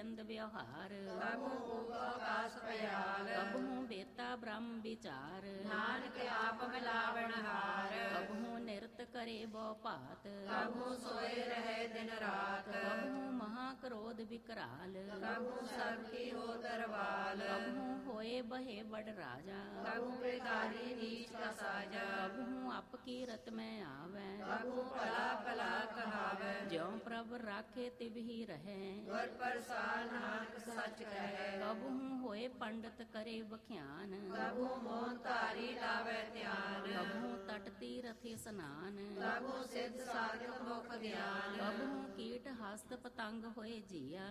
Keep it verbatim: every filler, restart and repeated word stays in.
ਚੰਦ ਵਿਵਹਾਰ। ਕਬਹੂ ਕੂਪ ਆਕਾਸ ਪਿਆਲ, ਕਬਹੂ ਬੇਤਾ ਬ੍ਰਹਮ ਵਿਚਾਰ। ਨਾਨਕ ਆਪ ਮਿਲਾਵਣ ਹਾਰ, ਕਬਹੂ ਨਿਰਤ ਕਰੇ ਬਹੁ ਭਾਤ। ਕਬਹੂ ਸੋਏ ਰਹੇ ਦਿਨ ਰਾਤ, ਕਬਹੂ ਮਹਾ ਕ੍ਰੋਧ ਵਿਕਰਾਲ। ਕਬਹੂ ਸਭ ਕੀ ਹੋ ਦਰਬਾਲ, ਕਬਹੂ ਹੋਏ ਬਹੇ ਬੜ ਰਾਜਾ। ਕਬਹੂ ਬੇਕਾਰੀ ਨੀਚ ਕਾ ਸਾਜਾ, ਕਬਹੂ ਅਪ ਕੀਰਤ ਮੈਂ ਆਵੈ। ਕਬਹੂ ਭਲਾ ਭਲਾ ਕਹਾਵੈ, ਜਿਉ ਪ੍ਰਭ ਰਾਖੇ ਤਿਵਹੀ ਰਹੈ। ਗੁਰ ਪ੍ਰਸਾਦ ਨਾਨਕ ਸੱਚ ਕਹੈ। ਕਬਹੂ ਹੋਏ ਪੰਡਤ ਕਰੇ ਬਖਿਆਨ। ਕਬਹੂ ਮੋਹ ਧਾਰੀ ਲਾਵੈ ਧਿਆਨ, ਕਬਹੂ ਤਟ ਤੀਰਥ ਇਸਨਾਨ। ਕਬਹੂ ਸਿੱਧ ਸਾਧਕ ਮੁਖ ਗਿਆਨ, ਕਬਹੂ ਕੀਟ ਹਸਤ ਪਤੰਗ ਹੋਏ ਜੀਆ।